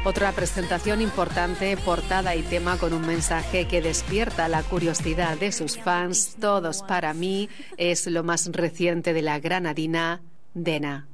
Otra presentación importante, portada y tema con un mensaje que despierta la curiosidad de sus fans. Todos para mí es lo más reciente de la granadina Dena.